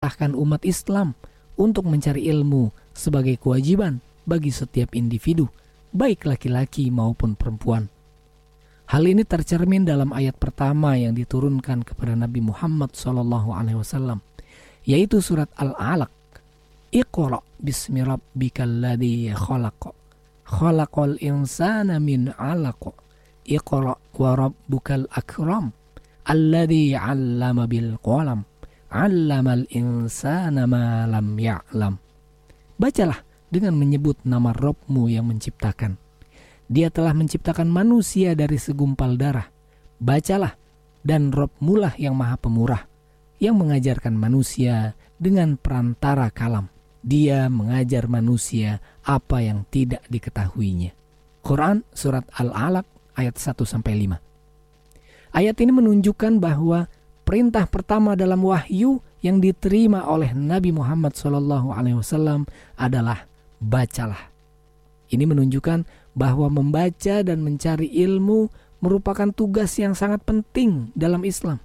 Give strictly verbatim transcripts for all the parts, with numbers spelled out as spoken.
memerintahkan umat Islam untuk mencari ilmu sebagai kewajiban bagi setiap individu, baik laki-laki maupun perempuan. Hal ini tercermin dalam ayat pertama yang diturunkan kepada Nabi Muhammad shallallahu alaihi wasallam, yaitu surat Al-Alaq. Iqra bismi rabbikal ladzi khalaq. Khalaqal insana min 'alaq. Iqra wa rabbukal akram. Alladzi 'allama bil qalam. 'Allamal insana ma lam ya'lam. Bacalah dengan menyebut nama Rabb-Mu yang menciptakan. Dia telah menciptakan manusia dari segumpal darah. Bacalah, dan Rabb-Mu lah yang maha pemurah, yang mengajarkan manusia dengan perantara kalam. Dia mengajar manusia apa yang tidak diketahuinya. Quran surat Al-Alaq ayat satu sampai lima. Ayat ini menunjukkan bahwa perintah pertama dalam wahyu yang diterima oleh Nabi Muhammad shallallahu alaihi wasallam adalah bacalah. Ini menunjukkan bahwa membaca dan mencari ilmu merupakan tugas yang sangat penting dalam Islam.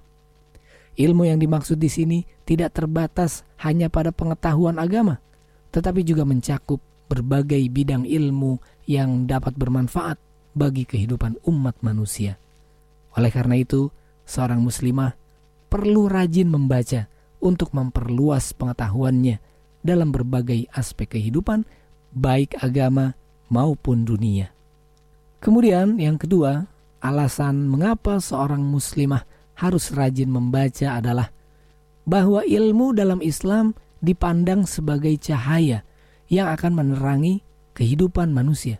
Ilmu yang dimaksud di sini tidak terbatas hanya pada pengetahuan agama, tetapi juga mencakup berbagai bidang ilmu yang dapat bermanfaat bagi kehidupan umat manusia. Oleh karena itu, seorang muslimah perlu rajin membaca untuk memperluas pengetahuannya dalam berbagai aspek kehidupan, baik agama maupun dunia. Kemudian yang kedua, alasan mengapa seorang muslimah harus rajin membaca adalah bahwa ilmu dalam Islam dipandang sebagai cahaya yang akan menerangi kehidupan manusia.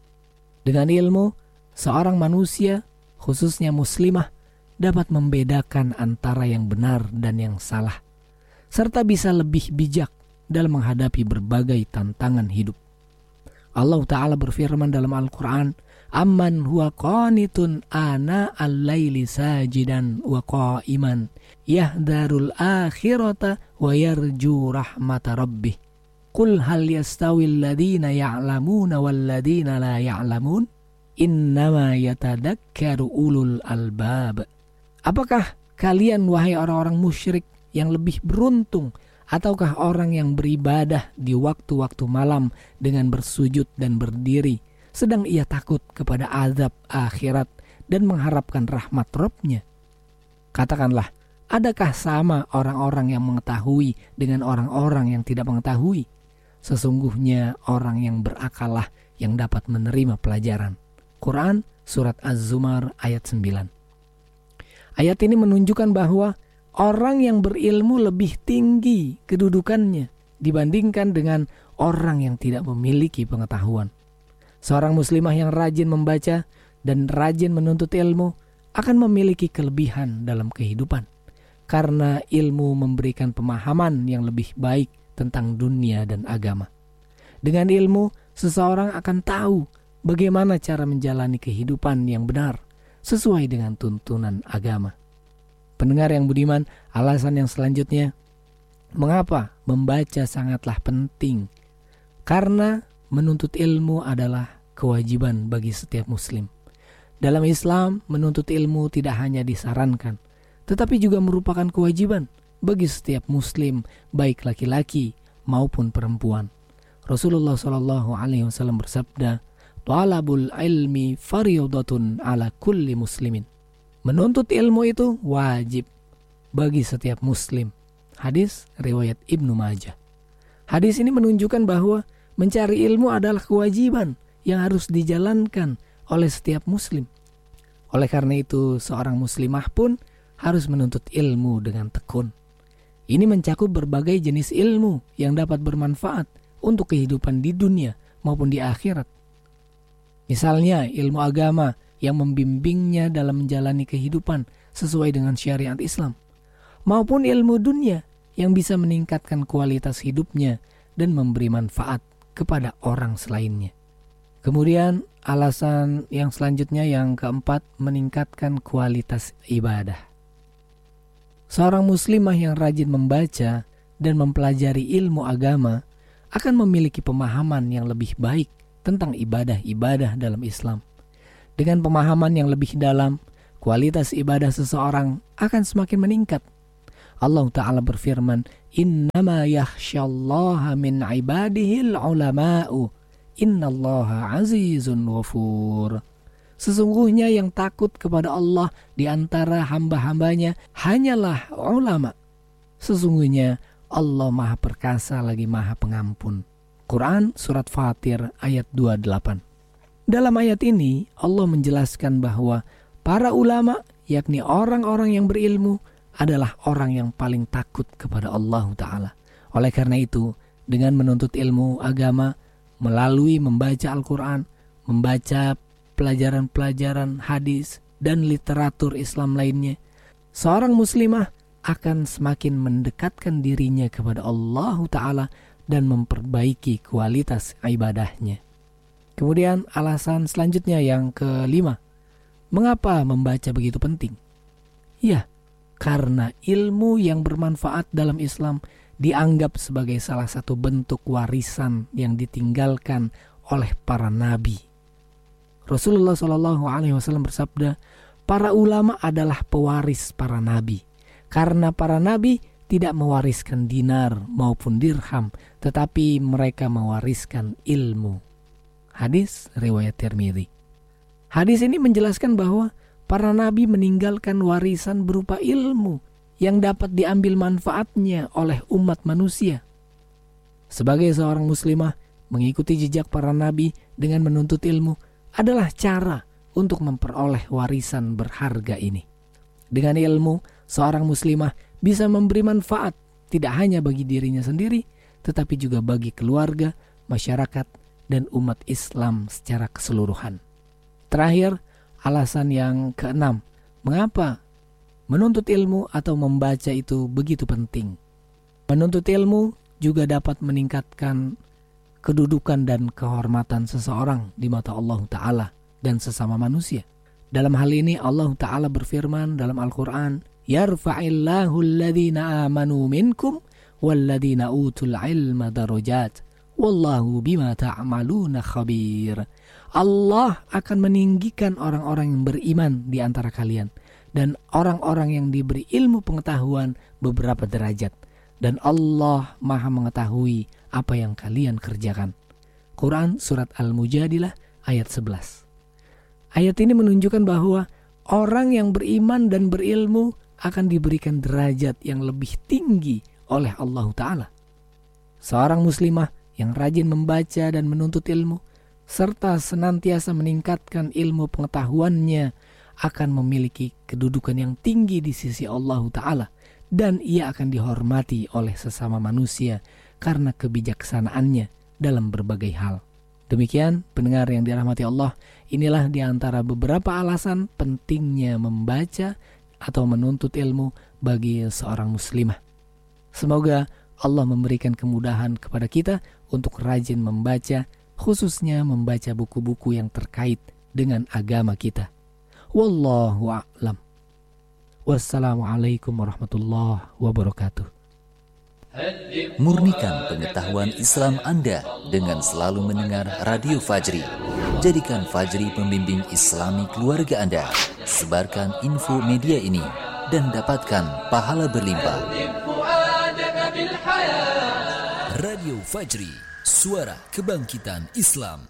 Dengan ilmu, seorang manusia, khususnya muslimah, dapat membedakan antara yang benar dan yang salah, serta bisa lebih bijak dalam menghadapi berbagai tantangan hidup. Allah Ta'ala berfirman dalam Al-Quran, Amman huwa qanitun ana al-laili sajidan wa qa'iman yahdarul akhirata wa yarju rahmata rabbih. Qul hal yastawil ladhina ya'lamuna wal ladhina la ya'lamun innama yatadakkaru ulul albab. Apakah kalian wahai orang-orang musyrik yang lebih beruntung, ataukah orang yang beribadah di waktu-waktu malam dengan bersujud dan berdiri, sedang ia takut kepada azab akhirat dan mengharapkan rahmat Rabb-Nya? Katakanlah, adakah sama orang-orang yang mengetahui dengan orang-orang yang tidak mengetahui? Sesungguhnya orang yang berakallah yang dapat menerima pelajaran. Quran surat Az-Zumar ayat sembilan. Ayat ini menunjukkan bahwa orang yang berilmu lebih tinggi kedudukannya dibandingkan dengan orang yang tidak memiliki pengetahuan. Seorang muslimah yang rajin membaca dan rajin menuntut ilmu akan memiliki kelebihan dalam kehidupan, karena ilmu memberikan pemahaman yang lebih baik tentang dunia dan agama. Dengan ilmu, seseorang akan tahu bagaimana cara menjalani kehidupan yang benar sesuai dengan tuntunan agama. Pendengar yang budiman, alasan yang selanjutnya, mengapa membaca sangatlah penting? Karena menuntut ilmu adalah kewajiban bagi setiap muslim. Dalam Islam, menuntut ilmu tidak hanya disarankan, tetapi juga merupakan kewajiban bagi setiap muslim, baik laki-laki maupun perempuan. Rasulullah shallallahu alaihi wasallam bersabda, "Talabul ilmi fardhatun ala kulli muslimin." Menuntut ilmu itu wajib bagi setiap muslim. Hadis riwayat Ibnu Majah. Hadis ini menunjukkan bahwa mencari ilmu adalah kewajiban yang harus dijalankan oleh setiap muslim. Oleh karena itu, seorang muslimah pun harus menuntut ilmu dengan tekun. Ini mencakup berbagai jenis ilmu yang dapat bermanfaat untuk kehidupan di dunia maupun di akhirat. Misalnya ilmu agama yang membimbingnya dalam menjalani kehidupan sesuai dengan syariat Islam, maupun ilmu dunia yang bisa meningkatkan kualitas hidupnya dan memberi manfaat kepada orang selainnya. Kemudian alasan yang selanjutnya yang keempat, meningkatkan kualitas ibadah. Seorang muslimah yang rajin membaca dan mempelajari ilmu agama akan memiliki pemahaman yang lebih baik tentang ibadah-ibadah dalam Islam. Dengan pemahaman yang lebih dalam, kualitas ibadah seseorang akan semakin meningkat. Allah Ta'ala berfirman, innama yakhsyallaha min ibadihil ulama'u, innallaha azizun ghafur. Sesungguhnya yang takut kepada Allah di antara hamba-hambanya hanyalah ulama. Sesungguhnya Allah Maha Perkasa lagi Maha Pengampun. Quran Surat Fatir ayat dua puluh delapan. Dalam ayat ini Allah menjelaskan bahwa para ulama, yakni orang-orang yang berilmu, adalah orang yang paling takut kepada Allah Ta'ala. Oleh karena itu, dengan menuntut ilmu agama melalui membaca Al-Quran, membaca pelajaran-pelajaran hadis dan literatur Islam lainnya, seorang muslimah akan semakin mendekatkan dirinya kepada Allah Ta'ala dan memperbaiki kualitas ibadahnya. Kemudian alasan selanjutnya yang kelima, mengapa membaca begitu penting? Ya, karena ilmu yang bermanfaat dalam Islam dianggap sebagai salah satu bentuk warisan yang ditinggalkan oleh para nabi. Rasulullah shallallahu alaihi wasallam bersabda, para ulama adalah pewaris para nabi. Karena para nabi tidak mewariskan dinar maupun dirham, tetapi mereka mewariskan ilmu. Hadis riwayat Tirmidzi. Hadis ini menjelaskan bahwa para nabi meninggalkan warisan berupa ilmu yang dapat diambil manfaatnya oleh umat manusia. Sebagai seorang muslimah, mengikuti jejak para nabi dengan menuntut ilmu adalah cara untuk memperoleh warisan berharga ini. Dengan ilmu, seorang muslimah bisa memberi manfaat tidak hanya bagi dirinya sendiri, tetapi juga bagi keluarga, masyarakat, dan umat Islam secara keseluruhan. Terakhir, alasan yang keenam, mengapa menuntut ilmu atau membaca itu begitu penting? Menuntut ilmu juga dapat meningkatkan kedudukan dan kehormatan seseorang di mata Allah Ta'ala dan sesama manusia. Dalam hal ini Allah Ta'ala berfirman dalam Al-Quran, yarfa'illahu alladhina amanu minkum walladhina utul ilma darajat wallahu bima ta'maluna khabir. Allah akan meninggikan orang-orang yang beriman di antara kalian dan orang-orang yang diberi ilmu pengetahuan beberapa derajat, dan Allah Maha mengetahui apa yang kalian kerjakan. Quran Surat Al-Mujadilah ayat sebelas. Ayat ini menunjukkan bahwa orang yang beriman dan berilmu akan diberikan derajat yang lebih tinggi oleh Allah Ta'ala. Seorang muslimah yang rajin membaca dan menuntut ilmu serta senantiasa meningkatkan ilmu pengetahuannya akan memiliki kedudukan yang tinggi di sisi Allah Ta'ala, dan ia akan dihormati oleh sesama manusia karena kebijaksanaannya dalam berbagai hal. Demikian pendengar yang dirahmati Allah, inilah di antara beberapa alasan pentingnya membaca atau menuntut ilmu bagi seorang muslimah. Semoga Allah memberikan kemudahan kepada kita untuk rajin membaca, khususnya membaca buku-buku yang terkait dengan agama kita. Wallahu a'lam. Wassalamualaikum warahmatullahi wabarakatuh. Murnikan pengetahuan Islam Anda dengan selalu mendengar Radio Fajri. Jadikan Fajri pembimbing Islami keluarga Anda. Sebarkan info media ini dan dapatkan pahala berlimpah. Radio Fajri, suara kebangkitan Islam.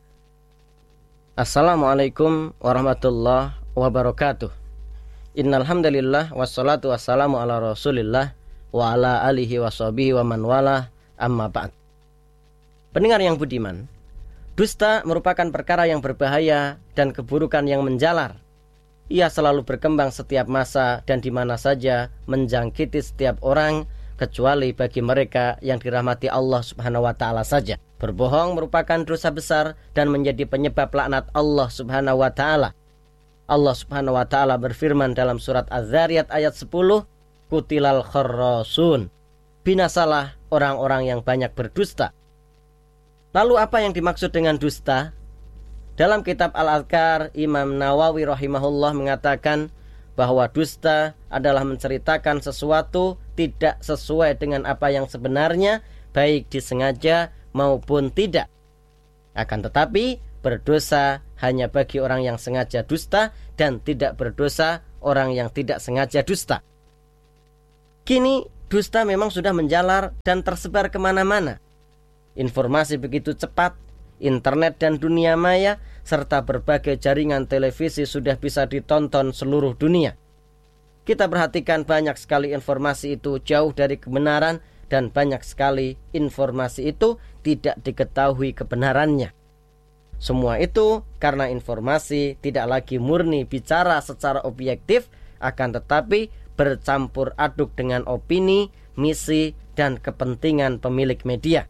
Assalamualaikum warahmatullahi wabarakatuh. Innal hamdalillah wassalatu wassalamu ala Rasulillah wa ala alihi washabihi wa man wala, amma ba'd. Pendengar yang budiman, dusta merupakan perkara yang berbahaya dan keburukan yang menjalar. Ia selalu berkembang setiap masa dan di mana saja, menjangkiti setiap orang, kecuali bagi mereka yang dirahmati Allah Subhanahu wa taala saja. Berbohong merupakan dosa besar dan menjadi penyebab laknat Allah Subhanahu wa taala. Allah Subhanahu wa taala berfirman dalam surat Az-Zariyat ayat sepuluh, Kutilal kharrasun, binasalah orang-orang yang banyak berdusta. Lalu apa yang dimaksud dengan dusta? Dalam kitab Al-Adhkar, Imam Nawawi rahimahullah mengatakan bahwa dusta adalah menceritakan sesuatu tidak sesuai dengan apa yang sebenarnya, baik disengaja maupun tidak. Akan tetapi berdosa hanya bagi orang yang sengaja dusta dan tidak berdosa orang yang tidak sengaja dusta. Kini dusta memang sudah menjalar dan tersebar kemana-mana. Informasi begitu cepat, internet dan dunia maya serta berbagai jaringan televisi sudah bisa ditonton seluruh dunia. Kita perhatikan banyak sekali informasi itu jauh dari kebenaran dan banyak sekali informasi itu tidak diketahui kebenarannya. Semua itu karena informasi tidak lagi murni bicara secara objektif, akan tetapi bercampur aduk dengan opini, misi, dan kepentingan pemilik media.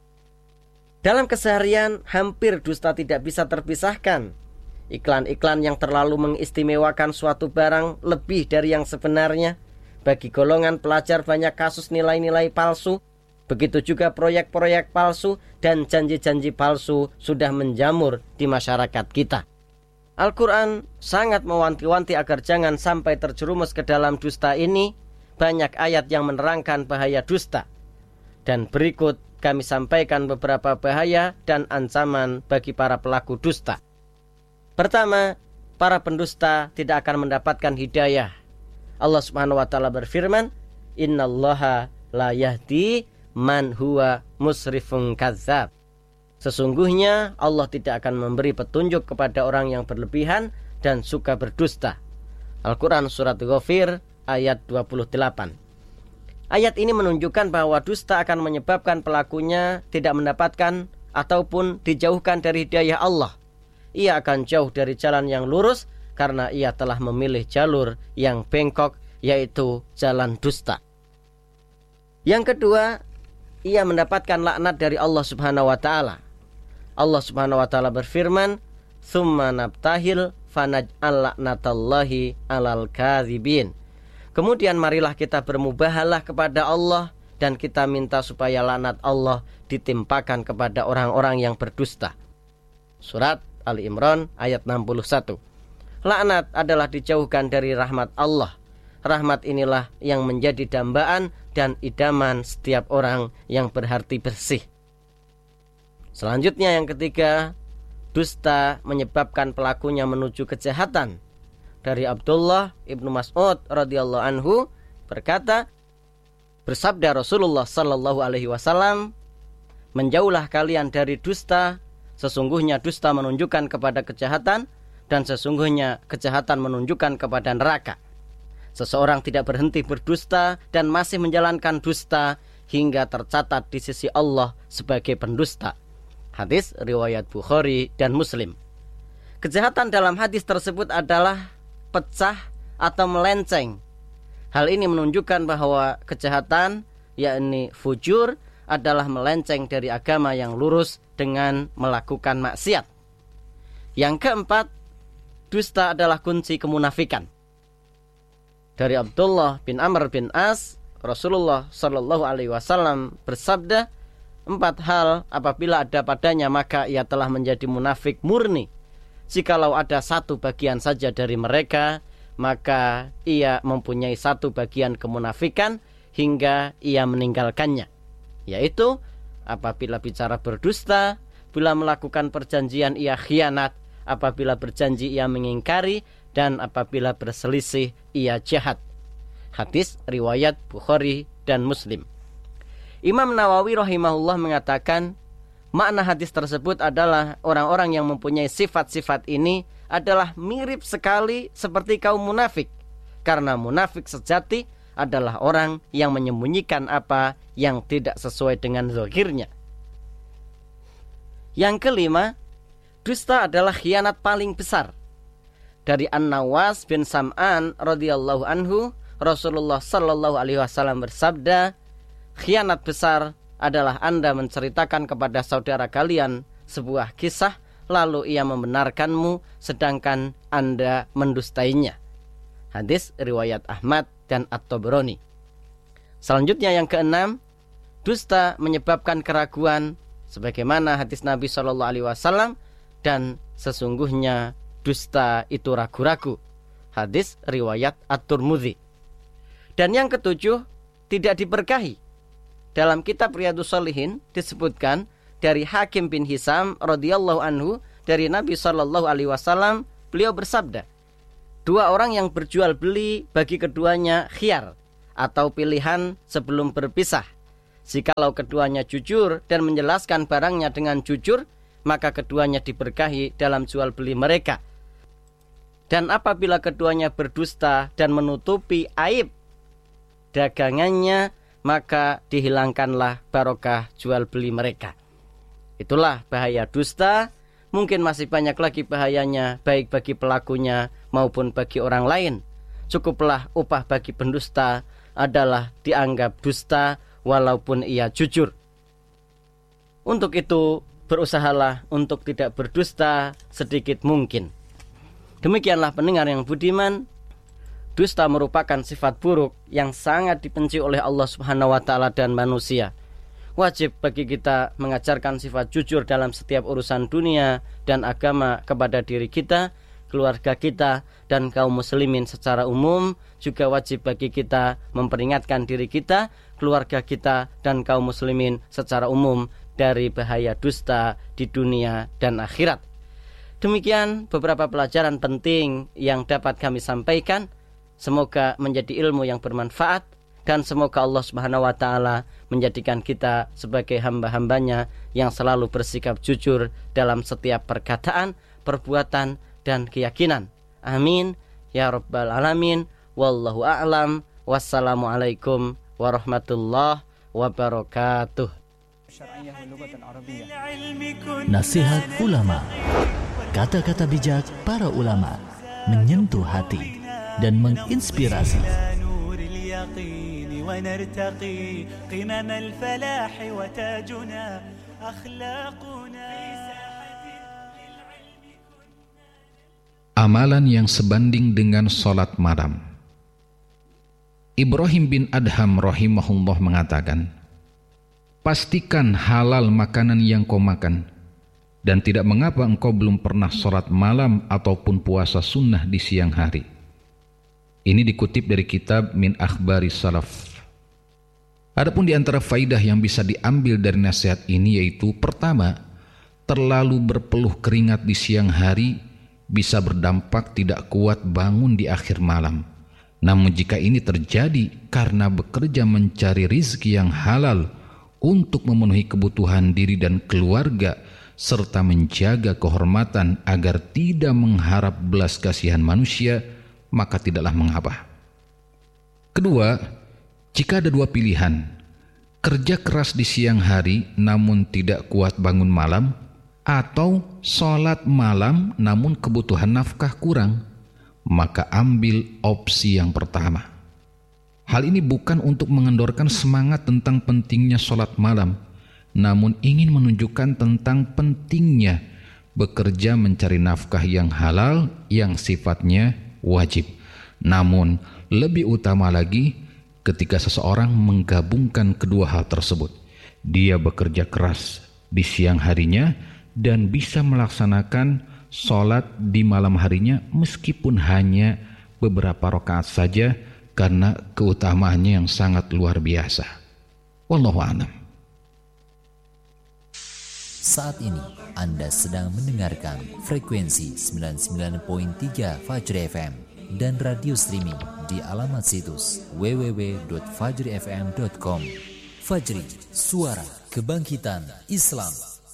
Dalam keseharian, hampir dusta tidak bisa terpisahkan. Iklan-iklan yang terlalu mengistimewakan suatu barang lebih dari yang sebenarnya. Bagi golongan pelajar banyak kasus nilai-nilai palsu. Begitu juga proyek-proyek palsu dan janji-janji palsu sudah menjamur di masyarakat kita. Al-Quran sangat mewanti-wanti agar jangan sampai terjerumus ke dalam dusta ini. Banyak ayat yang menerangkan bahaya dusta. Dan berikut kami sampaikan beberapa bahaya dan ancaman bagi para pelaku dusta. Pertama, para pendusta tidak akan mendapatkan hidayah. Allah Subhanahu wa taala berfirman, "Innallaha la yahdi man huwa musrifun kadzab." Sesungguhnya Allah tidak akan memberi petunjuk kepada orang yang berlebihan dan suka berdusta. Al-Quran Surat Ghafir ayat dua puluh delapan. Ayat ini menunjukkan bahwa dusta akan menyebabkan pelakunya tidak mendapatkan ataupun dijauhkan dari hidayah Allah. Ia akan jauh dari jalan yang lurus karena ia telah memilih jalur yang bengkok, yaitu jalan dusta. Yang kedua, ia mendapatkan laknat dari Allah Subhanahu wa taala. Allah Subhanahu wa taala berfirman, "Tsumma nabtahil fanaj'al laknatallahi 'alal kadzibin." Kemudian marilah kita bermubahalah kepada Allah dan kita minta supaya laknat Allah ditimpakan kepada orang-orang yang berdusta. Surat Ali Imran ayat enam puluh satu. Laknat adalah dijauhkan dari rahmat Allah. Rahmat inilah yang menjadi dambaan dan idaman setiap orang yang berhati bersih. Selanjutnya yang ketiga, dusta menyebabkan pelakunya menuju kejahatan. Dari Abdullah ibnu Mas'ud radhiyallahu anhu berkata, bersabda Rasulullah sallallahu alaihi wasallam, "Menjauhlah kalian dari dusta, sesungguhnya dusta menunjukkan kepada kejahatan dan sesungguhnya kejahatan menunjukkan kepada neraka. Seseorang tidak berhenti berdusta dan masih menjalankan dusta hingga tercatat di sisi Allah sebagai pendusta." Hadis riwayat Bukhari dan Muslim. Kejahatan dalam hadis tersebut adalah pecah atau melenceng. Hal ini menunjukkan bahwa kejahatan, yakni fujur, adalah melenceng dari agama yang lurus dengan melakukan maksiat. Yang keempat, dusta adalah kunci kemunafikan. Dari Abdullah bin Amr bin As, Rasulullah Shallallahu Alaihi Wasallam bersabda, empat hal apabila ada padanya maka ia telah menjadi munafik murni. Jikalau ada satu bagian saja dari mereka, maka ia mempunyai satu bagian kemunafikan hingga ia meninggalkannya. Yaitu apabila bicara berdusta, bila melakukan perjanjian ia khianat, apabila berjanji ia mengingkari, dan apabila berselisih ia jahat. Hadis riwayat Bukhari dan Muslim. Imam Nawawi rahimahullah mengatakan, makna hadis tersebut adalah orang-orang yang mempunyai sifat-sifat ini adalah mirip sekali seperti kaum munafik. Karena munafik sejati adalah orang yang menyembunyikan apa yang tidak sesuai dengan zahirnya. Yang kelima, dusta adalah khianat paling besar. Dari An-Nawas bin Sam'an radhiyallahu anhu, Rasulullah sallallahu alaihi wasallam bersabda, khianat besar adalah Anda menceritakan kepada saudara kalian sebuah kisah, lalu ia membenarkanmu sedangkan Anda mendustainya. Hadis riwayat Ahmad dan At-Tabrani. Selanjutnya yang keenam, dusta menyebabkan keraguan sebagaimana hadis Nabi shallallahu alaihi wasallam, dan sesungguhnya dusta itu ragu-ragu. Hadis riwayat At-Tirmidzi. Dan yang ketujuh, tidak diberkahi. Dalam kitab Riyadhus Shalihin disebutkan dari Hakim bin Hisam radhiyallahu anhu, dari Nabi shallallahu alaihi wasallam, beliau bersabda, dua orang yang berjual beli bagi keduanya khiyar. atau pilihan sebelum berpisah. Jikalau keduanya jujur dan menjelaskan barangnya dengan jujur, maka keduanya diberkahi dalam jual beli mereka. Dan apabila keduanya berdusta dan menutupi aib dagangannya, maka dihilangkanlah barokah jual beli mereka. Itulah bahaya dusta. Mungkin masih banyak lagi bahayanya, baik bagi pelakunya maupun bagi orang lain. Cukuplah upah bagi pendusta adalah dianggap dusta walaupun ia jujur. Untuk itu, berusahalah untuk tidak berdusta sedikit mungkin. Demikianlah pendengar yang budiman, dusta merupakan sifat buruk yang sangat dibenci oleh Allah Subhanahu wa taala dan manusia. Wajib bagi kita mengajarkan sifat jujur dalam setiap urusan dunia dan agama kepada diri kita, keluarga kita, dan kaum muslimin secara umum. Juga wajib bagi kita memperingatkan diri kita, keluarga kita, dan kaum muslimin secara umum dari bahaya dusta di dunia dan akhirat. Demikian beberapa pelajaran penting yang dapat kami sampaikan. Semoga menjadi ilmu yang bermanfaat, dan semoga Allah Subhanahu wa taala menjadikan kita sebagai hamba-hambanya yang selalu bersikap jujur dalam setiap perkataan, perbuatan, dan keyakinan. Amin ya rabbal alamin. Wallahu a'lam. Wassalamualaikum warahmatullahi wabarakatuh. Nasihat ulama. Kata-kata bijak para ulama menyentuh hati dan menginspirasi. Amalan yang sebanding dengan sholat malam. Ibrahim bin Adham rahimahullah mengatakan, pastikan halal makanan yang kau makan, dan tidak mengapa engkau belum pernah sholat malam ataupun puasa sunnah di siang hari. Ini dikutip dari kitab Min Akhbari Salaf. Adapun di antara faidah yang bisa diambil dari nasihat ini yaitu, pertama, terlalu berpeluh keringat di siang hari bisa berdampak tidak kuat bangun di akhir malam. Namun jika ini terjadi karena bekerja mencari rizki yang halal untuk memenuhi kebutuhan diri dan keluarga, serta menjaga kehormatan agar tidak mengharap belas kasihan manusia, maka tidaklah mengapa. Kedua, jika ada dua pilihan, kerja keras di siang hari namun tidak kuat bangun malam, atau sholat malam namun kebutuhan nafkah kurang, maka ambil opsi yang pertama. Hal ini bukan untuk mengendorkan semangat tentang pentingnya sholat malam, namun ingin menunjukkan tentang pentingnya bekerja mencari nafkah yang halal yang sifatnya wajib. Namun lebih utama lagi ketika seseorang menggabungkan kedua hal tersebut. Dia bekerja keras di siang harinya dan bisa melaksanakan sholat di malam harinya meskipun hanya beberapa rakaat saja karena keutamaannya yang sangat luar biasa. Wallahu a'lam. Saat ini Anda sedang mendengarkan frekuensi sembilan puluh sembilan koma tiga Fajri F M dan radio streaming di alamat situs w w w titik fajri f m titik com. Fajri, suara kebangkitan Islam.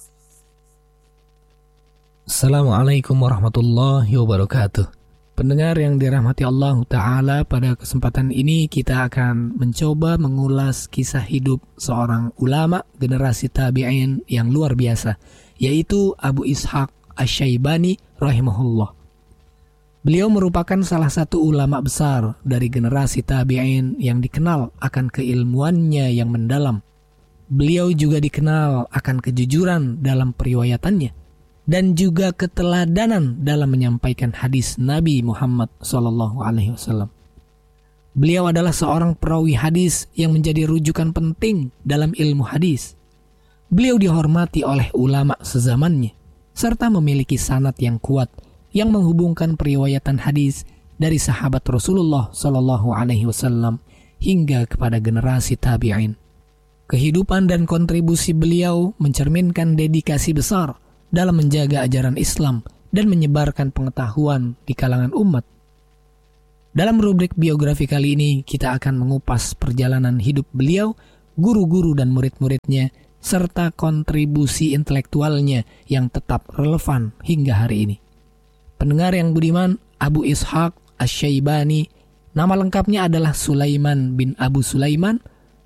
Assalamualaikum warahmatullahi wabarakatuh. Pendengar yang dirahmati Allah Ta'ala, pada kesempatan ini kita akan mencoba mengulas kisah hidup seorang ulama generasi tabi'in yang luar biasa, yaitu Abu Ishaq Asy-Syaibani rahimahullah. Beliau merupakan salah satu ulama besar dari generasi tabi'in yang dikenal akan keilmuannya yang mendalam. Beliau juga dikenal akan kejujuran dalam periwayatannya dan juga keteladanan dalam menyampaikan hadis Nabi Muhammad shallallahu alaihi wasallam. Beliau adalah seorang perawi hadis yang menjadi rujukan penting dalam ilmu hadis. Beliau dihormati oleh ulama sezamannya, serta memiliki sanad yang kuat yang menghubungkan periwayatan hadis dari sahabat Rasulullah shallallahu alaihi wasallam hingga kepada generasi tabi'in. Kehidupan dan kontribusi beliau mencerminkan dedikasi besar dalam menjaga ajaran Islam dan menyebarkan pengetahuan di kalangan umat. Dalam rubrik biografi kali ini, kita akan mengupas perjalanan hidup beliau, guru-guru dan murid-muridnya, serta kontribusi intelektualnya yang tetap relevan hingga hari ini. Pendengar yang budiman, Abu Ishaq Asy-Syaibani, nama lengkapnya adalah Sulaiman bin Abu Sulaiman,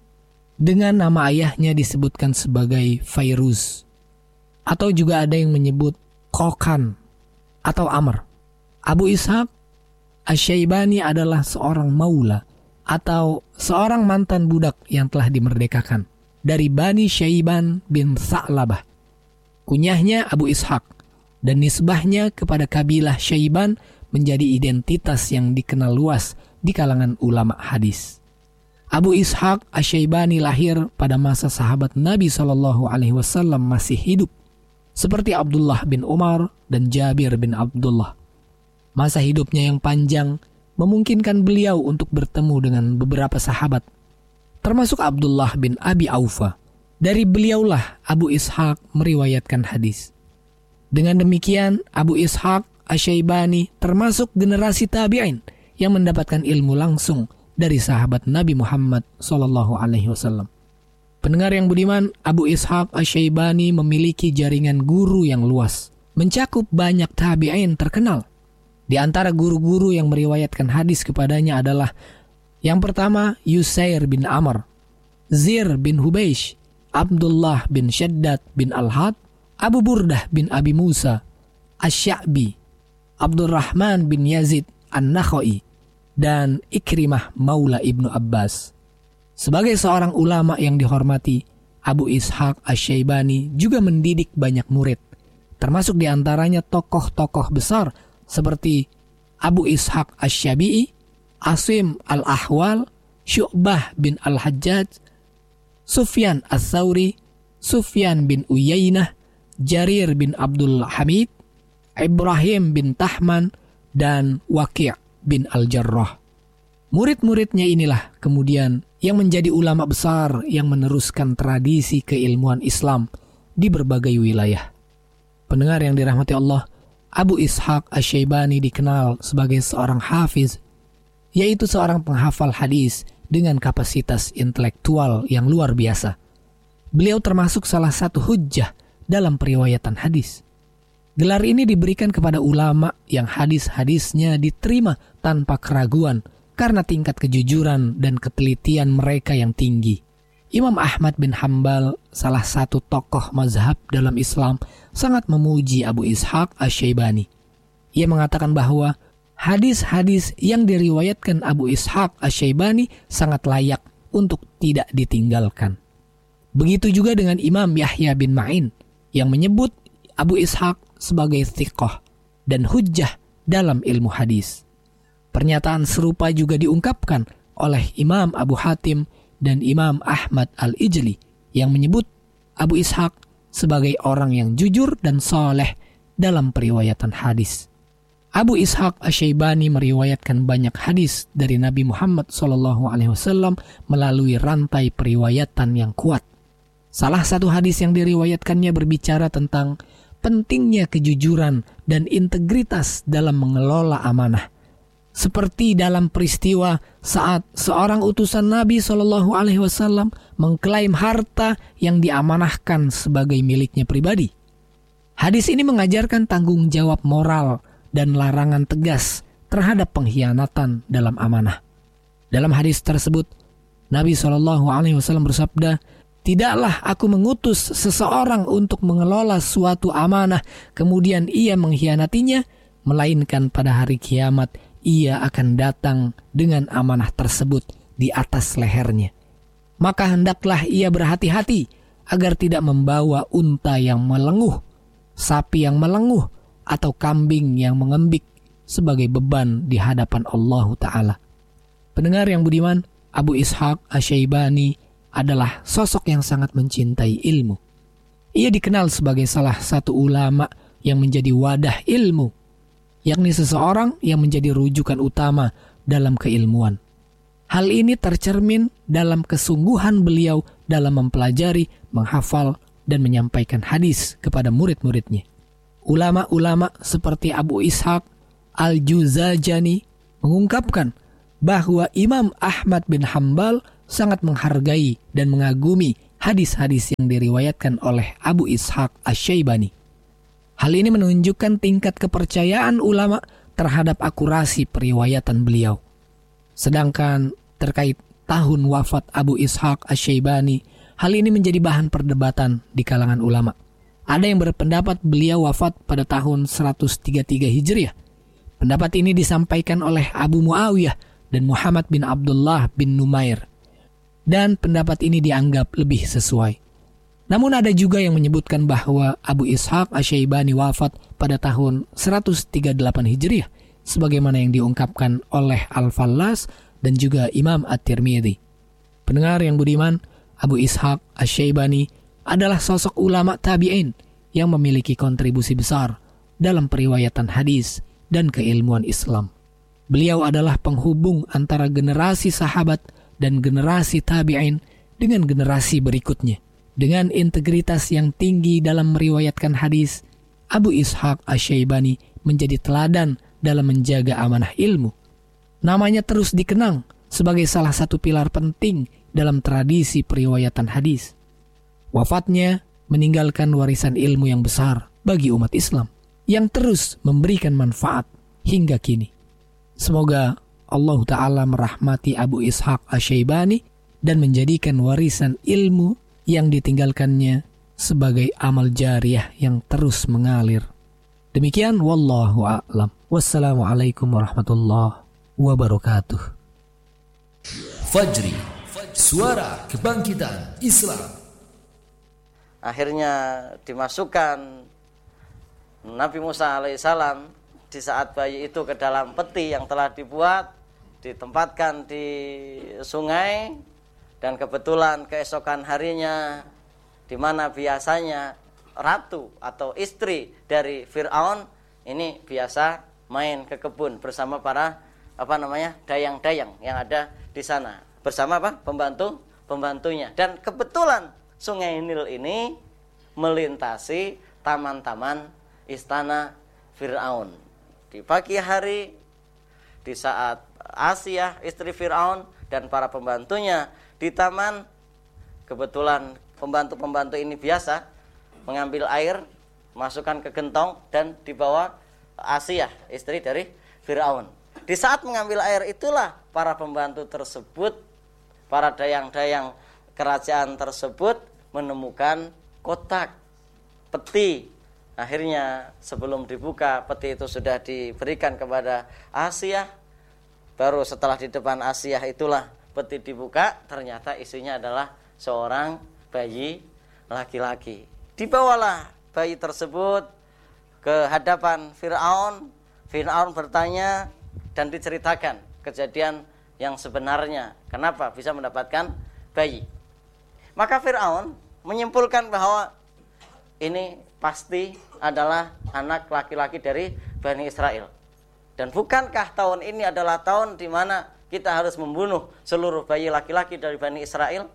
dengan nama ayahnya disebutkan sebagai Fairuz, atau juga ada yang menyebut Kokan atau Amr. Abu Ishaq Asy-Syaibani adalah seorang maula atau seorang mantan budak yang telah dimerdekakan dari Bani Syaiban bin Sa'labah. Kunyahnya Abu Ishaq dan nisbahnya kepada kabilah Syaiban menjadi identitas yang dikenal luas di kalangan ulama hadis. Abu Ishaq Asy-Syaibani lahir pada masa sahabat Nabi shallallahu alaihi wasallam masih hidup, seperti Abdullah bin Umar dan Jabir bin Abdullah. Masa hidupnya yang panjang memungkinkan beliau untuk bertemu dengan beberapa sahabat, termasuk Abdullah bin Abi Aufa. Dari beliaulah Abu Ishaq meriwayatkan hadis. Dengan demikian, Abu Ishaq Asy-Syaibani termasuk generasi tabi'in yang mendapatkan ilmu langsung dari sahabat Nabi Muhammad shallallahu alaihi wasallam. Pendengar yang budiman, Abu Ishaq Asy-Syaibani memiliki jaringan guru yang luas, mencakup banyak tabi'in terkenal. Di antara guru-guru yang meriwayatkan hadis kepadanya adalah yang pertama Yusair bin Amr, Zir bin Hubeish, Abdullah bin Shaddad bin Al-Had, Abu Burdah bin Abi Musa, Asy-Sya'bi, Abdurrahman bin Yazid An-Nakhai, dan Ikrimah Maula Ibnu Abbas. Sebagai seorang ulama yang dihormati, Abu Ishaq Asy-Syaibani juga mendidik banyak murid, termasuk di antaranya tokoh-tokoh besar seperti Abu Ishaq Asy-Syabi'i, Asim Al-Ahwal, Syu'bah bin Al-Hajjaj, Sufyan Ats-Tsauri, Sufyan bin Uyainah, Jarir bin Abdul Hamid, Ibrahim bin Tahman, dan Waqi' bin Al-Jarrah. Murid-muridnya inilah kemudian yang menjadi ulama besar yang meneruskan tradisi keilmuan Islam di berbagai wilayah. Pendengar yang dirahmati Allah, Abu Ishaq Asy-Syaibani dikenal sebagai seorang hafiz, yaitu seorang penghafal hadis dengan kapasitas intelektual yang luar biasa. Beliau termasuk salah satu hujjah dalam periwayatan hadis. Gelar ini diberikan kepada ulama yang hadis-hadisnya diterima tanpa keraguan karena tingkat kejujuran dan ketelitian mereka yang tinggi. Imam Ahmad bin Hambal, salah satu tokoh mazhab dalam Islam, sangat memuji Abu Ishaq Asy-Syaibani. Ia mengatakan bahwa hadis-hadis yang diriwayatkan Abu Ishaq Asy-Syaibani sangat layak untuk tidak ditinggalkan. Begitu juga dengan Imam Yahya bin Ma'in yang menyebut Abu Ishaq sebagai thiqah dan hujjah dalam ilmu hadis. Pernyataan serupa juga diungkapkan oleh Imam Abu Hatim dan Imam Ahmad Al-Ijli yang menyebut Abu Ishaq sebagai orang yang jujur dan saleh dalam periwayatan hadis. Abu Ishaq Asy-Syaibani meriwayatkan banyak hadis dari Nabi Muhammad shallallahu alaihi wasallam melalui rantai periwayatan yang kuat. Salah satu hadis yang diriwayatkannya berbicara tentang pentingnya kejujuran dan integritas dalam mengelola amanah. Seperti dalam peristiwa saat seorang utusan Nabi shallallahu alaihi wasallam mengklaim harta yang diamanahkan sebagai miliknya pribadi. Hadis ini mengajarkan tanggung jawab moral dan larangan tegas terhadap pengkhianatan dalam amanah. Dalam hadis tersebut, Nabi shallallahu alaihi wasallam bersabda, "Tidaklah aku mengutus seseorang untuk mengelola suatu amanah, kemudian ia mengkhianatinya, melainkan pada hari kiamat ia akan datang dengan amanah tersebut di atas lehernya. Maka hendaklah ia berhati-hati agar tidak membawa unta yang melenguh, sapi yang melenguh, atau kambing yang mengembik sebagai beban di hadapan Allah Ta'ala." Pendengar yang budiman, Abu Ishaq Asy-Syaibani adalah sosok yang sangat mencintai ilmu. Ia dikenal sebagai salah satu ulama yang menjadi wadah ilmu, yakni seseorang yang menjadi rujukan utama dalam keilmuan. Hal ini tercermin dalam kesungguhan beliau dalam mempelajari, menghafal, dan menyampaikan hadis kepada murid-muridnya. Ulama-ulama seperti Abu Ishaq Al-Juzajani, mengungkapkan bahwa Imam Ahmad bin Hambal sangat menghargai dan mengagumi hadis-hadis yang diriwayatkan oleh Abu Ishaq Asy-Syaibani. Hal ini menunjukkan tingkat kepercayaan ulama terhadap akurasi periwayatan beliau. Sedangkan terkait tahun wafat Abu Ishaq Asy-Syaibani, hal ini menjadi bahan perdebatan di kalangan ulama. Ada yang berpendapat beliau wafat pada tahun seratus tiga puluh tiga Hijriah. Pendapat ini disampaikan oleh Abu Muawiyah dan Muhammad bin Abdullah bin Numair. Dan pendapat ini dianggap lebih sesuai. Namun ada juga yang menyebutkan bahwa Abu Ishaq Asy-Syaibani wafat pada tahun seratus tiga puluh delapan Hijriah, sebagaimana yang diungkapkan oleh Al-Fallas dan juga Imam At-Tirmidzi. Pendengar yang budiman, Abu Ishaq Asy-Syaibani adalah sosok ulama tabi'in yang memiliki kontribusi besar dalam periwayatan hadis dan keilmuan Islam. Beliau adalah penghubung antara generasi sahabat dan generasi tabi'in dengan generasi berikutnya. Dengan integritas yang tinggi dalam meriwayatkan hadis, Abu Ishaq Asy-Syaibani menjadi teladan dalam menjaga amanah ilmu. Namanya terus dikenang sebagai salah satu pilar penting dalam tradisi periwayatan hadis. Wafatnya meninggalkan warisan ilmu yang besar bagi umat Islam yang terus memberikan manfaat hingga kini. Semoga Allah Ta'ala merahmati Abu Ishaq Asy-Syaibani dan menjadikan warisan ilmu yang ditinggalkannya sebagai amal jariyah yang terus mengalir. Demikian, wallahu a'lam. Wassalamualaikum warahmatullahi wabarakatuh. Fajri, suara kebangkitan Islam. Akhirnya dimasukkan Nabi Musa alaihissalam di saat bayi itu ke dalam peti yang telah dibuat, ditempatkan di sungai, dan kebetulan keesokan harinya, di mana biasanya ratu atau istri dari Fir'aun ini biasa main ke kebun bersama para apa namanya dayang-dayang yang ada di sana, bersama apa pembantu pembantunya. Dan kebetulan Sungai Nil ini melintasi taman-taman istana Fir'aun. Di pagi hari, di saat Asiyah istri Fir'aun dan para pembantunya di taman, kebetulan pembantu-pembantu ini biasa mengambil air, masukkan ke gentong dan dibawa Asiyah istri dari Fir'aun. Di saat mengambil air itulah para pembantu tersebut, para dayang-dayang kerajaan tersebut menemukan kotak peti. Akhirnya sebelum dibuka peti itu sudah diberikan kepada Asiyah. Baru setelah di depan Asiyah itulah peti dibuka, ternyata isinya adalah seorang bayi laki-laki. Dibawalah bayi tersebut ke hadapan Fir'aun. Fir'aun bertanya dan diceritakan kejadian yang sebenarnya, kenapa bisa mendapatkan bayi. Maka Fir'aun menyimpulkan bahwa ini pasti adalah anak laki-laki dari Bani Israel. Dan bukankah tahun ini adalah tahun di mana kita harus membunuh seluruh bayi laki-laki dari Bani Israel?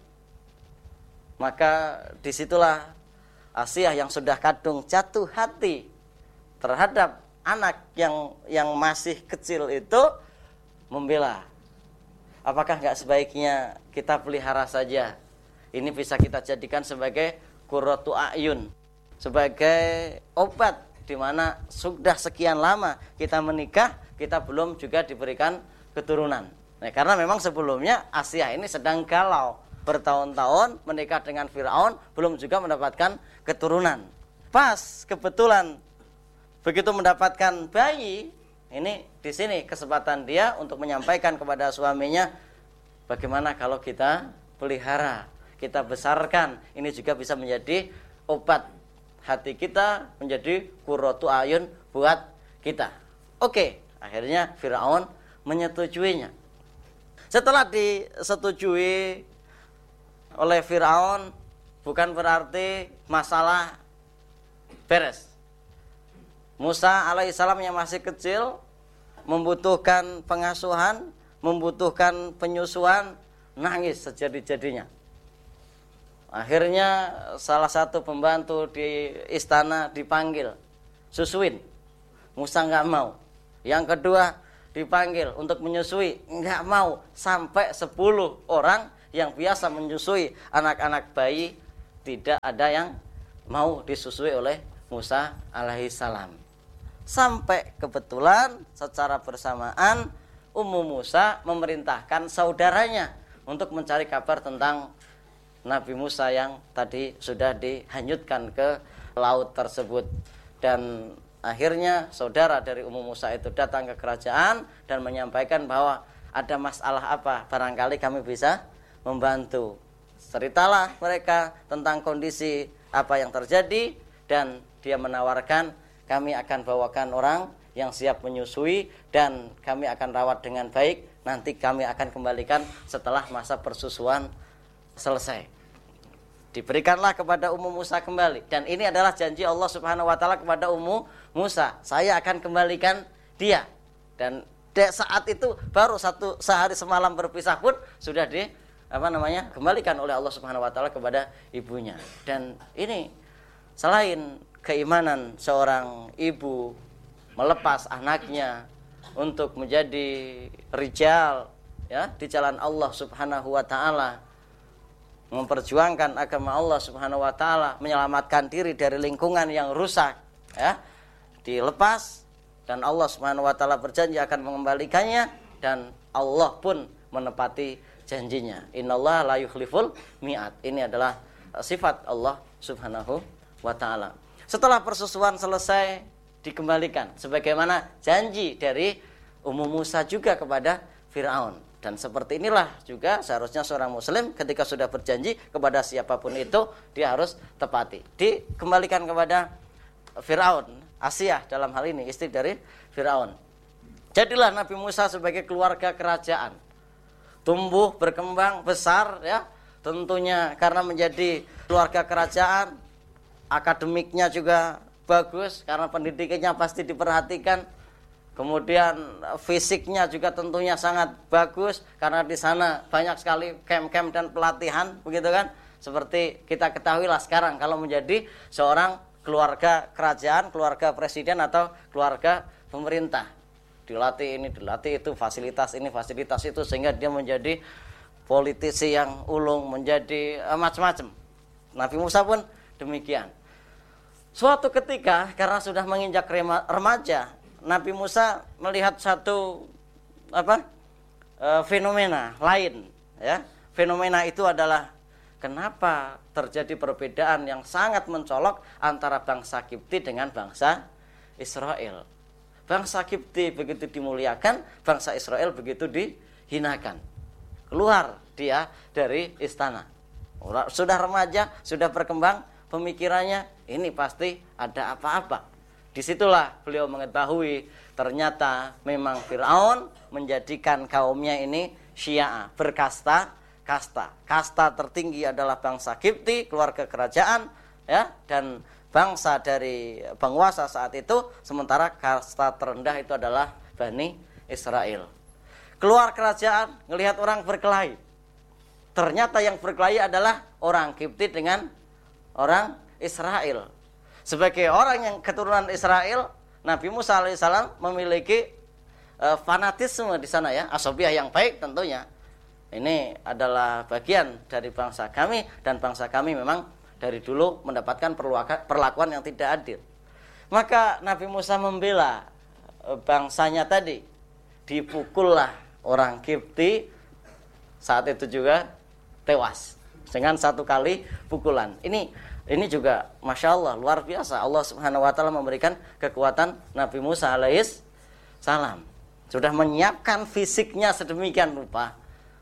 Maka disitulah Asiyah yang sudah kadung jatuh hati terhadap anak yang yang masih kecil itu membela. Apakah nggak sebaiknya kita pelihara saja? Ini bisa kita jadikan sebagai qurratu a'yun, sebagai obat di mana sudah sekian lama kita menikah, kita belum juga diberikan keturunan. Nah, karena memang sebelumnya Asiyah ini sedang galau, bertahun-tahun menikah dengan Fir'aun, belum juga mendapatkan keturunan. Pas kebetulan begitu mendapatkan bayi, ini di sini kesempatan dia untuk menyampaikan kepada suaminya, bagaimana kalau kita pelihara, kita besarkan, ini juga bisa menjadi obat hati kita, menjadi qurratu ayun buat kita. Oke, akhirnya Fir'aun menyetujuinya. Setelah disetujui oleh Fir'aun, bukan berarti masalah beres. Musa alaihissalam yang masih kecil membutuhkan pengasuhan, membutuhkan penyusuan, nangis sejadi-jadinya. Akhirnya salah satu pembantu di istana dipanggil, susuin. Musa nggak mau. Yang kedua dipanggil untuk menyusui, nggak mau. Sampai sepuluh orang yang biasa menyusui anak-anak bayi, tidak ada yang mau disusui oleh Musa alaihissalam. Sampai kebetulan secara bersamaan Ummu Musa memerintahkan saudaranya untuk mencari kabar tentang Nabi Musa yang tadi sudah dihanyutkan ke laut tersebut. Dan akhirnya saudara dari Ummu Musa itu datang ke kerajaan dan menyampaikan bahwa ada masalah apa, barangkali kami bisa membantu. Ceritalah mereka tentang kondisi apa yang terjadi, dan dia menawarkan, kami akan bawakan orang yang siap menyusui dan kami akan rawat dengan baik. Nanti kami akan kembalikan setelah masa persusuan selesai. Diberikanlah kepada Ummu Musa kembali. Dan ini adalah janji Allah Subhanahu wa taala kepada Ummu Musa, saya akan kembalikan dia. Dan saat itu baru satu sehari semalam berpisah pun sudah di apa namanya kembalikan oleh Allah Subhanahu wa taala kepada ibunya. Dan ini selain keimanan seorang ibu melepas anaknya untuk menjadi rijal ya di jalan Allah Subhanahu wa taala, memperjuangkan agama Allah Subhanahu wa taala, menyelamatkan diri dari lingkungan yang rusak ya, dilepas dan Allah Subhanahu wa taala berjanji akan mengembalikannya, dan Allah pun menepati janjinya. Innallaha la yukhliful mi'ad. Ini adalah sifat Allah Subhanahu wa taala. Setelah persusuan selesai, dikembalikan sebagaimana janji dari Ummu Musa juga kepada Firaun. Dan seperti inilah juga seharusnya seorang muslim ketika sudah berjanji kepada siapapun itu, dia harus tepati. Dikembalikan kepada Firaun, Asiyah dalam hal ini istri dari Firaun. Jadilah Nabi Musa sebagai keluarga kerajaan, tumbuh berkembang besar ya, tentunya karena menjadi keluarga kerajaan, akademiknya juga bagus karena pendidikannya pasti diperhatikan. Kemudian fisiknya juga tentunya sangat bagus karena di sana banyak sekali camp-camp dan pelatihan, begitu kan? Seperti kita ketahui lah sekarang kalau menjadi seorang keluarga kerajaan, keluarga presiden atau keluarga pemerintah, dilatih ini, dilatih itu, fasilitas ini, fasilitas itu, sehingga dia menjadi politisi yang ulung, menjadi uh, macam-macam. Nabi Musa pun demikian. Suatu ketika karena sudah menginjak remaja, Nabi Musa melihat satu apa e, fenomena lain ya. Fenomena itu adalah kenapa terjadi perbedaan yang sangat mencolok antara bangsa Kipti dengan bangsa Israel. Bangsa Kipti begitu dimuliakan, bangsa Israel begitu dihinakan. Keluar dia dari istana. Sudah remaja, sudah berkembang pemikirannya, ini pasti ada apa-apa. Disitulah beliau mengetahui ternyata memang Firaun menjadikan kaumnya ini Syiah, berkasta, kasta. Kasta tertinggi adalah bangsa Kipti, keluarga kerajaan ya, dan bangsa dari penguasa saat itu, sementara kasta terendah itu adalah Bani Israel. Keluar kerajaan, ngelihat orang berkelahi. Ternyata yang berkelahi adalah orang Kipti dengan orang Israel. Sebagai orang yang keturunan Israel, Nabi Musa alaihissalam memiliki uh, fanatisme di sana ya, asobiah yang baik tentunya. Ini adalah bagian dari bangsa kami, dan bangsa kami memang dari dulu mendapatkan perlakuan yang tidak adil. Maka Nabi Musa membela uh, bangsanya tadi. Dipukullah orang Kipti, saat itu juga tewas dengan satu kali pukulan. Ini Ini juga Masya Allah luar biasa. Allah Subhanahu wa taala memberikan kekuatan Nabi Musa alaihis salam. Sudah menyiapkan fisiknya sedemikian rupa.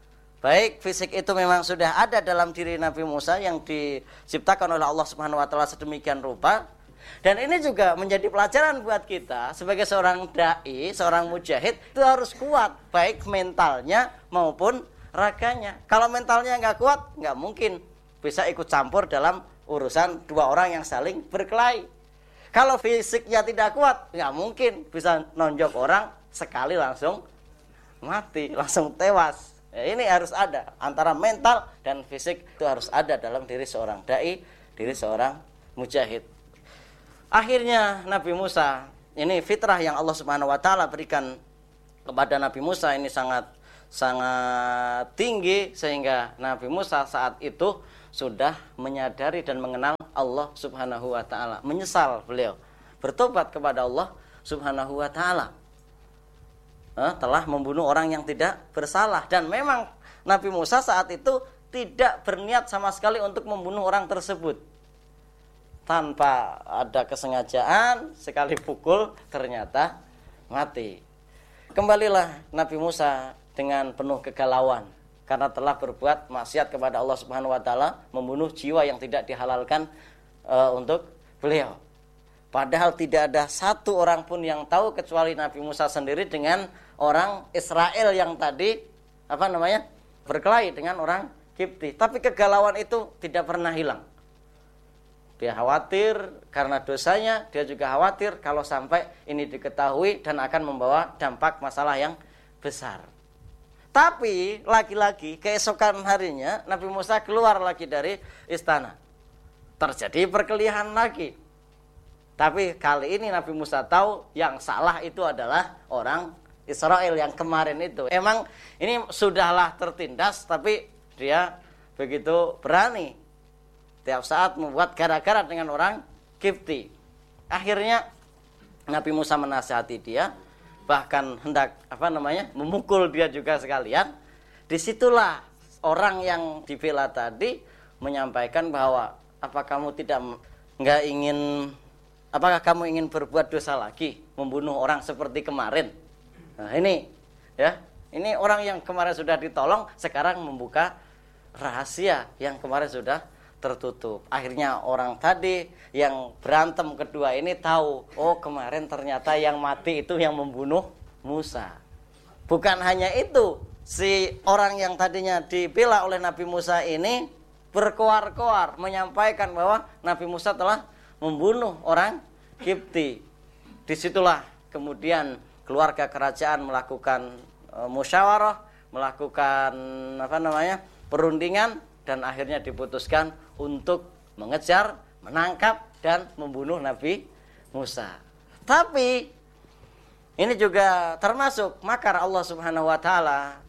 Baik fisik itu memang sudah ada dalam diri Nabi Musa yang diciptakan oleh Allah Subhanahu wa taala sedemikian rupa. Dan ini juga menjadi pelajaran buat kita sebagai seorang dai, seorang mujahid, itu harus kuat baik mentalnya maupun raganya. Kalau mentalnya nggak kuat, nggak mungkin bisa ikut campur dalam urusan dua orang yang saling berkelahi. Kalau fisiknya tidak kuat, nggak mungkin bisa nonjok orang sekali langsung mati, langsung tewas. Ya, ini harus ada antara mental dan fisik, itu harus ada dalam diri seorang dai, diri seorang mujahid. Akhirnya Nabi Musa, ini fitrah yang Allah Subhanahu wa taala berikan kepada Nabi Musa ini sangat sangat tinggi, sehingga Nabi Musa saat itu sudah menyadari dan mengenal Allah Subhanahu wa taala. Menyesal beliau, bertobat kepada Allah Subhanahu wa taala. Eh, telah membunuh orang yang tidak bersalah, dan memang Nabi Musa saat itu tidak berniat sama sekali untuk membunuh orang tersebut. Tanpa ada kesengajaan, sekali pukul ternyata mati. Kembalilah Nabi Musa dengan penuh kegalauan karena telah berbuat maksiat kepada Allah Subhanahu wa taala, membunuh jiwa yang tidak dihalalkan uh, untuk beliau. Padahal tidak ada satu orang pun yang tahu kecuali Nabi Musa sendiri dengan orang Israel yang tadi apa namanya? berkelahi dengan orang Kipti. Tapi kegalauan itu tidak pernah hilang. Dia khawatir karena dosanya, dia juga khawatir kalau sampai ini diketahui dan akan membawa dampak masalah yang besar. Tapi lagi-lagi keesokan harinya Nabi Musa keluar lagi dari istana. Terjadi perkelahian lagi. Tapi kali ini Nabi Musa tahu yang salah itu adalah orang Israel yang kemarin itu. Emang ini sudahlah tertindas, tapi dia begitu berani tiap saat membuat gara-gara dengan orang Kipti. Akhirnya Nabi Musa menasihati dia, bahkan hendak apa namanya memukul dia juga sekalian. Disitulah orang yang dibela tadi menyampaikan bahwa apa kamu tidak nggak ingin, apakah kamu ingin berbuat dosa lagi, membunuh orang seperti kemarin? Nah ini ya, ini orang yang kemarin sudah ditolong sekarang membuka rahasia yang kemarin sudah tertutup. Akhirnya orang tadi yang berantem kedua ini tahu, oh kemarin ternyata yang mati itu yang membunuh Musa. Bukan hanya itu, si orang yang tadinya dibela oleh Nabi Musa ini berkoar-koar menyampaikan bahwa Nabi Musa telah membunuh orang Kipti. Disitulah kemudian keluarga kerajaan melakukan e, musyawarah, melakukan apa namanya perundingan, dan akhirnya diputuskan untuk mengejar, menangkap, dan membunuh Nabi Musa. Tapi ini juga termasuk makar Allah Subhanahu wa taala.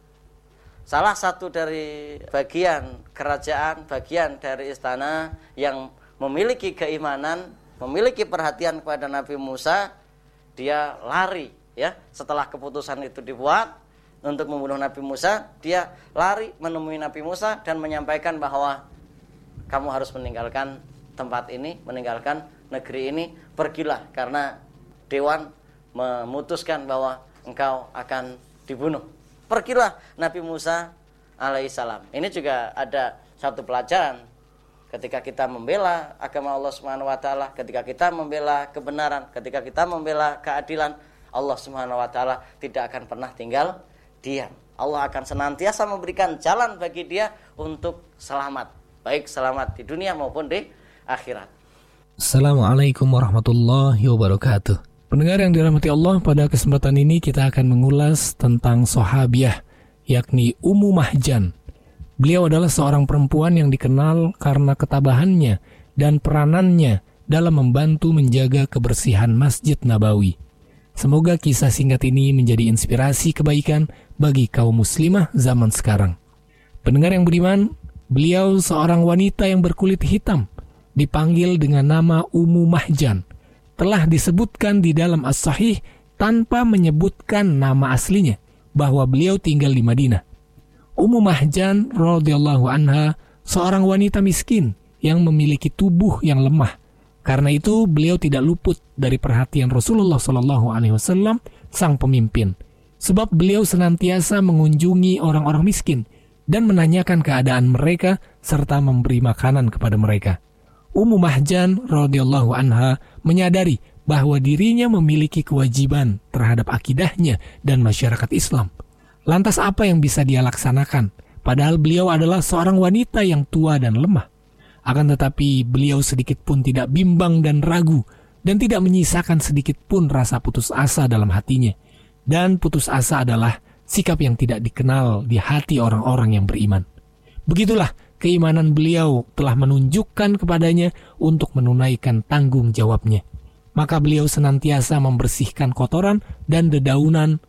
Salah satu dari bagian kerajaan, bagian dari istana yang memiliki keimanan, memiliki perhatian kepada Nabi Musa, dia lari ya. Setelah keputusan itu dibuat untuk membunuh Nabi Musa, dia lari menemui Nabi Musa dan menyampaikan bahwa kamu harus meninggalkan tempat ini, meninggalkan negeri ini, pergilah karena dewan memutuskan bahwa engkau akan dibunuh. Pergilah Nabi Musa alaihissalam. Ini juga ada satu pelajaran ketika kita membela agama Allah Subhanahu wa taala, ketika kita membela kebenaran, ketika kita membela keadilan, Allah Subhanahu wa taala tidak akan pernah tinggal diam. Allah akan senantiasa memberikan jalan bagi dia untuk selamat, baik selamat di dunia maupun di akhirat. Assalamualaikum warahmatullahi wabarakatuh. Pendengar yang dirahmati Allah, pada kesempatan ini kita akan mengulas tentang sahabiah, yakni Ummu Mahjan. Beliau adalah seorang perempuan yang dikenal karena ketabahannya dan peranannya dalam membantu menjaga kebersihan Masjid Nabawi. Semoga kisah singkat ini menjadi inspirasi kebaikan bagi kaum muslimah zaman sekarang. Pendengar yang beriman, beliau seorang wanita yang berkulit hitam, dipanggil dengan nama Ummu Mahjan. Telah disebutkan di dalam As-Sahih tanpa menyebutkan nama aslinya bahwa beliau tinggal di Madinah. Ummu Mahjan radhiyallahu anha seorang wanita miskin yang memiliki tubuh yang lemah. Karena itu beliau tidak luput dari perhatian Rasulullah shallallahu alaihi wasallam sang pemimpin. Sebab beliau senantiasa mengunjungi orang-orang miskin dan menanyakan keadaan mereka serta memberi makanan kepada mereka. Ummu Mahjan radhiyallahu anha menyadari bahwa dirinya memiliki kewajiban terhadap akidahnya dan masyarakat Islam. Lantas apa yang bisa dia laksanakan? Padahal beliau adalah seorang wanita yang tua dan lemah. Akan tetapi beliau sedikit pun tidak bimbang dan ragu, dan tidak menyisakan sedikit pun rasa putus asa dalam hatinya. Dan putus asa adalah sikap yang tidak dikenal di hati orang-orang yang beriman. Begitulah keimanan beliau telah menunjukkan kepadanya untuk menunaikan tanggung jawabnya. Maka beliau senantiasa membersihkan kotoran dan dedaunan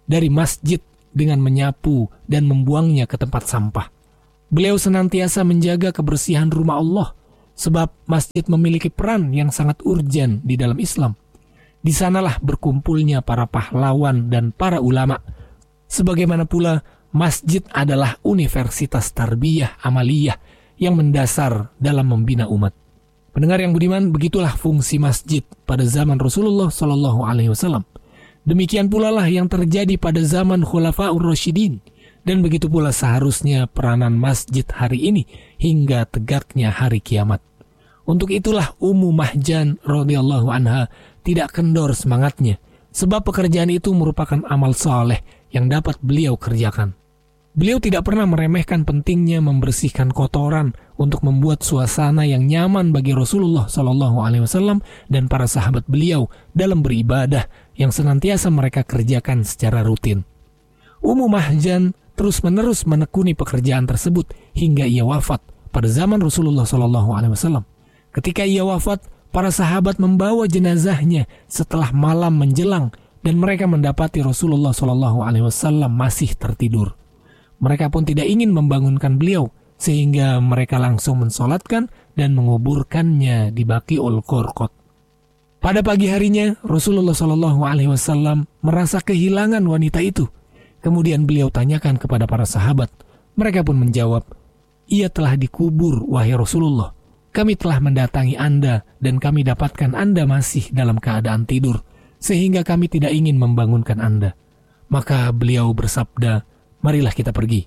dari masjid dengan menyapu dan membuangnya ke tempat sampah. Beliau senantiasa menjaga kebersihan rumah Allah, sebab masjid memiliki peran yang sangat urgen di dalam Islam. Di sanalah berkumpulnya para pahlawan dan para ulama. Sebagaimana pula masjid adalah universitas tarbiyah amaliyah yang mendasar dalam membina umat. Pendengar yang budiman, begitulah fungsi masjid pada zaman Rasulullah shallallahu alaihi wasallam. Demikian pula lah yang terjadi pada zaman Khulafaur Rasyidin, dan begitu pula seharusnya peranan masjid hari ini hingga tegaknya hari kiamat. Untuk itulah Ummu Mahjan radhiyallahu anha tidak kendor semangatnya, sebab pekerjaan itu merupakan amal soleh yang dapat beliau kerjakan. Beliau tidak pernah meremehkan pentingnya membersihkan kotoran untuk membuat suasana yang nyaman bagi Rasulullah shallallahu alaihi wasallam dan para sahabat beliau dalam beribadah yang senantiasa mereka kerjakan secara rutin. Ummu Mahjan terus-menerus menekuni pekerjaan tersebut hingga ia wafat pada zaman Rasulullah shallallahu alaihi wasallam. Ketika ia wafat, para sahabat membawa jenazahnya setelah malam menjelang dan mereka mendapati Rasulullah shallallahu alaihi wasallam masih tertidur. Mereka pun tidak ingin membangunkan beliau, sehingga mereka langsung mensolatkan dan menguburkannya di Baqiul Qarqad. Pada pagi harinya, Rasulullah shallallahu alaihi wasallam merasa kehilangan wanita itu. Kemudian beliau tanyakan kepada para sahabat. Mereka pun menjawab, "Ia telah dikubur, wahai Rasulullah. Kami telah mendatangi Anda dan kami dapatkan Anda masih dalam keadaan tidur, sehingga kami tidak ingin membangunkan Anda." Maka beliau bersabda, "Marilah kita pergi."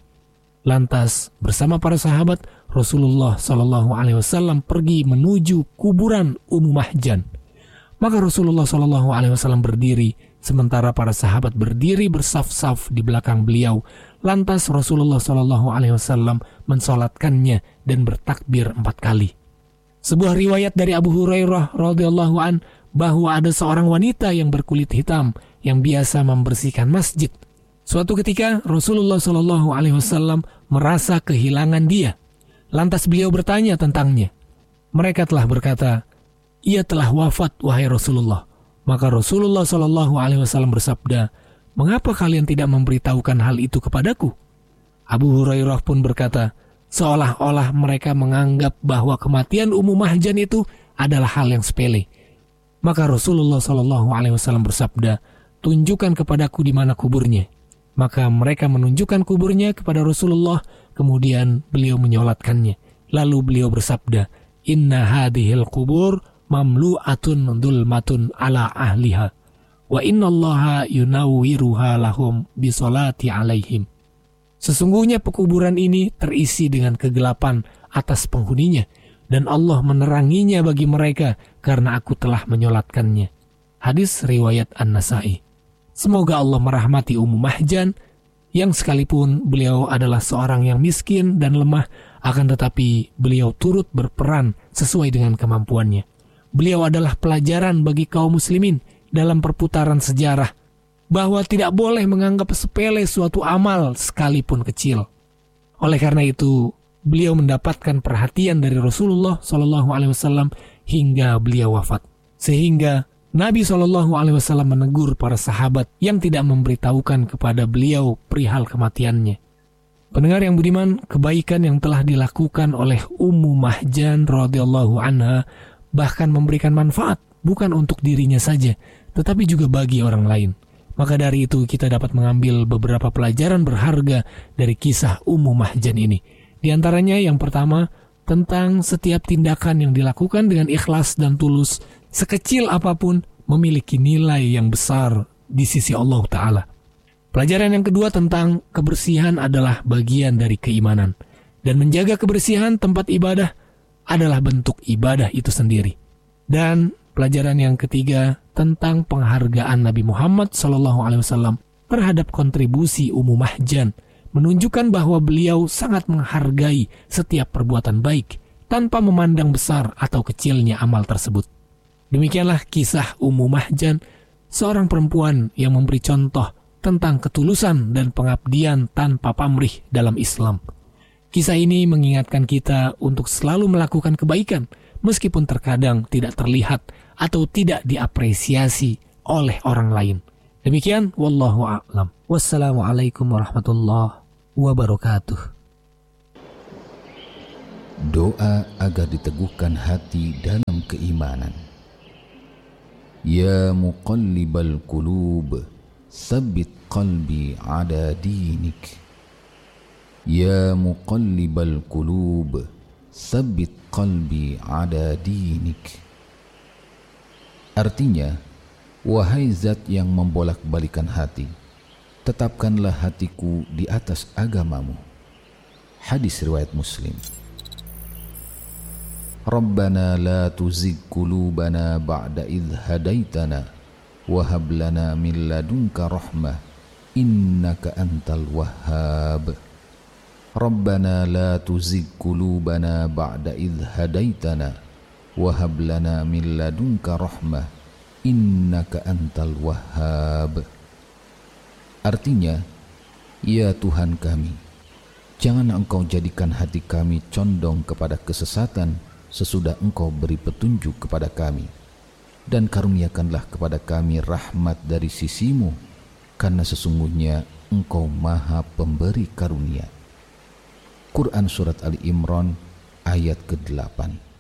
Lantas bersama para sahabat, Rasulullah shallallahu alaihi wasallam pergi menuju kuburan Ummu Mahjan. Maka Rasulullah shallallahu alaihi wasallam berdiri, sementara para sahabat berdiri bersaf-saf di belakang beliau. Lantas Rasulullah shallallahu alaihi wasallam mensolatkannya dan bertakbir empat kali. Sebuah riwayat dari Abu Hurairah radhiyallahu an bahwa ada seorang wanita yang berkulit hitam yang biasa membersihkan masjid. Suatu ketika Rasulullah shallallahu alaihi wasallam merasa kehilangan dia. Lantas beliau bertanya tentangnya. Mereka telah berkata, "Ia telah wafat, wahai Rasulullah." Maka Rasulullah shallallahu alaihi wasallam bersabda, "Mengapa kalian tidak memberitahukan hal itu kepadaku?" Abu Hurairah pun berkata, seolah-olah mereka menganggap bahwa kematian Ummu Mahjan itu adalah hal yang sepele. Maka Rasulullah shallallahu alaihi wasallam bersabda, "Tunjukkan kepadaku di mana kuburnya." Maka mereka menunjukkan kuburnya kepada Rasulullah, kemudian beliau menyolatkannya. Lalu beliau bersabda, "Inna hadhil kubur mamlu'atun dulmatun ala ahliha, wa innallaha yunawwiruha lahum bisolati alaihim." Sesungguhnya pekuburan ini terisi dengan kegelapan atas penghuninya, dan Allah meneranginya bagi mereka karena aku telah menyolatkannya. Hadis riwayat An-Nasa'i. Semoga Allah merahmati Ummu Mahjan, yang sekalipun beliau adalah seorang yang miskin dan lemah, akan tetapi beliau turut berperan sesuai dengan kemampuannya. Beliau adalah pelajaran bagi kaum muslimin dalam perputaran sejarah, bahwa tidak boleh menganggap sepele suatu amal sekalipun kecil. Oleh karena itu, beliau mendapatkan perhatian dari Rasulullah shallallahu alaihi wasallam hingga beliau wafat. Sehingga Nabi shallallahu alaihi wasallam menegur para sahabat yang tidak memberitahukan kepada beliau perihal kematiannya. Pendengar yang budiman, kebaikan yang telah dilakukan oleh Ummu Mahjan radhiyallahu anha bahkan memberikan manfaat bukan untuk dirinya saja, tetapi juga bagi orang lain. Maka dari itu kita dapat mengambil beberapa pelajaran berharga dari kisah Ummu Mahjan ini. Di antaranya yang pertama, tentang setiap tindakan yang dilakukan dengan ikhlas dan tulus, sekecil apapun, memiliki nilai yang besar di sisi Allah Ta'ala. Pelajaran yang kedua tentang kebersihan adalah bagian dari keimanan. Dan menjaga kebersihan tempat ibadah adalah bentuk ibadah itu sendiri. Dan pelajaran yang ketiga tentang penghargaan Nabi Muhammad shallallahu alaihi wasallam terhadap kontribusi Ummu Mahjan, menunjukkan bahwa beliau sangat menghargai setiap perbuatan baik tanpa memandang besar atau kecilnya amal tersebut. Demikianlah kisah Ummu Mahjan, seorang perempuan yang memberi contoh tentang ketulusan dan pengabdian tanpa pamrih dalam Islam. Kisah ini mengingatkan kita untuk selalu melakukan kebaikan, meskipun terkadang tidak terlihat atau tidak diapresiasi oleh orang lain. Demikian, wallahu a'lam. Wassalamualaikum warahmatullahi wabarakatuh. Doa agar diteguhkan hati dalam keimanan. Ya muqallibal qulub, tsabbit qalbi ala dinik. Ya muqallibal qulub, tsabbit qalbi ala dinik. Artinya, wahai zat yang membolak-balikan hati, tetapkanlah hatiku di atas agamamu. Hadis riwayat Muslim. Rabbana la tuzigh qulubana ba'da idh hadaitana wa hab lana min ladunka rahmah innaka antal wahhab. Rabbana la tuzigh qulubana ba'da idh hadaitana wa hab lana min ladunka rahmah innaka antal wahhab. Artinya, ya Tuhan kami, jangan Engkau jadikan hati kami condong kepada kesesatan sesudah Engkau beri petunjuk kepada kami, dan karuniakanlah kepada kami rahmat dari sisi-Mu, karena sesungguhnya Engkau Maha Pemberi karunia. Quran Surat Ali Imran ayat kedelapan.